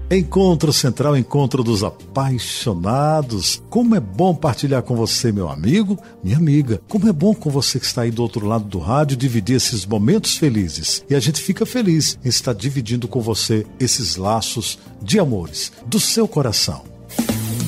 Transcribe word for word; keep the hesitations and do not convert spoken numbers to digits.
Encontro Central, encontro dos apaixonados. Como é bom partilhar com você, meu amigo, minha amiga. Como é bom com você que está aí do outro lado do rádio, dividir esses momentos felizes. E a gente fica feliz em estar dividindo com você esses laços de amores do seu coração.